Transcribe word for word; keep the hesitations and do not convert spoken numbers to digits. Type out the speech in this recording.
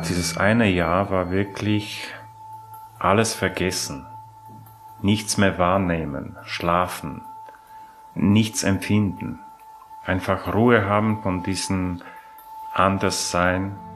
dieses eine Jahr war wirklich alles vergessen. Nichts mehr wahrnehmen, schlafen, nichts empfinden. Einfach Ruhe haben von diesem Anderssein,